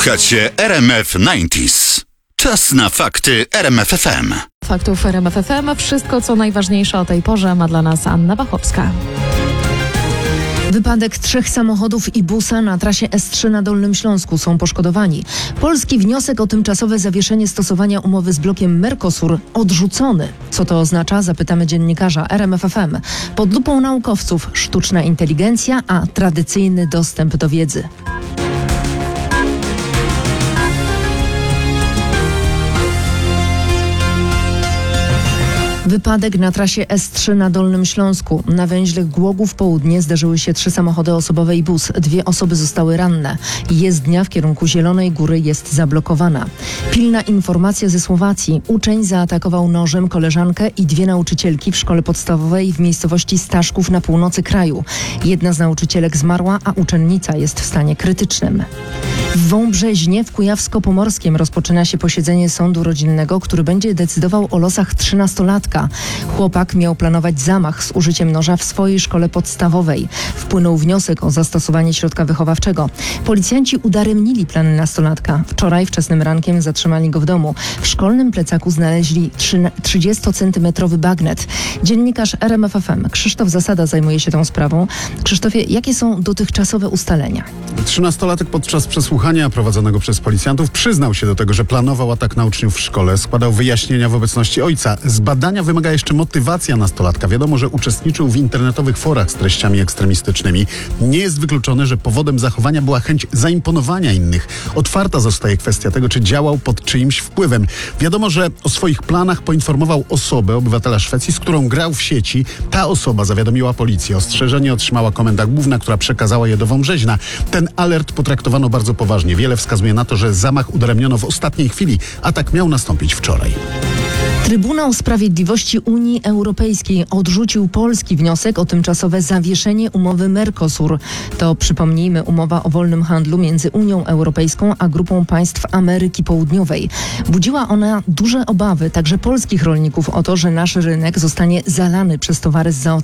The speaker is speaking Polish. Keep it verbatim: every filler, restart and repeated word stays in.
Słuchacie R M F dziewięćdziesiąt. Czas na fakty R M F F M. Faktów R M F F M. Wszystko, co najważniejsze o tej porze, ma dla nas Anna Wachowska. Wypadek trzech samochodów i busa na trasie S trzy na Dolnym Śląsku, są poszkodowani. Polski wniosek o tymczasowe zawieszenie stosowania umowy z blokiem Mercosur odrzucony. Co to oznacza? Zapytamy dziennikarza R M F F M. Pod lupą naukowców sztuczna inteligencja, a tradycyjny dostęp do wiedzy. Wypadek na trasie S trzy na Dolnym Śląsku. Na węźle Głogów Południe zdarzyły się trzy samochody osobowe i bus. Dwie osoby zostały ranne. Jezdnia w kierunku Zielonej Góry jest zablokowana. Pilna informacja ze Słowacji. Uczeń zaatakował nożem koleżankę i dwie nauczycielki w szkole podstawowej w miejscowości Staszków na północy kraju. Jedna z nauczycielek zmarła, a uczennica jest w stanie krytycznym. W Wąbrzeźnie w Kujawsko-Pomorskiem rozpoczyna się posiedzenie sądu rodzinnego, który będzie decydował o losach trzynastolatka. Chłopak miał planować zamach z użyciem noża w swojej szkole podstawowej. Wpłynął wniosek o zastosowanie środka wychowawczego. Policjanci udaremnili plany nastolatka. Wczoraj wczesnym rankiem zatrzymali go w domu. W szkolnym plecaku znaleźli trzydziestocentymetrowy bagnet. Dziennikarz R M F F M Krzysztof Zasada zajmuje się tą sprawą. Krzysztofie, jakie są dotychczasowe ustalenia? Trzynastolatek podczas przesłuchania prowadzonego przez policjantów przyznał się do tego, że planował atak na uczniów w szkole. Składał wyjaśnienia w obecności ojca. Z badania wymaga jeszcze motywacja nastolatka. Wiadomo, że uczestniczył w internetowych forach z treściami ekstremistycznymi. Nie jest wykluczone, że powodem zachowania była chęć zaimponowania innych. Otwarta zostaje kwestia tego, czy działał pod czyimś wpływem. Wiadomo, że o swoich planach poinformował osobę, obywatela Szwecji, z którą grał w sieci. Ta osoba zawiadomiła policję. Ostrzeżenie otrzymała komenda główna, która przekazała je do Wąbrzeźna. Ten alert potraktowano bardzo poważnie. Wiele wskazuje na to, że zamach udaremniono w ostatniej chwili. Atak miał nastąpić wczoraj. Trybunał Sprawiedliwości Unii Europejskiej odrzucił polski wniosek o tymczasowe zawieszenie umowy Mercosur. To, przypomnijmy, umowa o wolnym handlu między Unią Europejską a grupą państw Ameryki Południowej. Budziła ona duże obawy także polskich rolników o to, że nasz rynek zostanie zalany przez towary z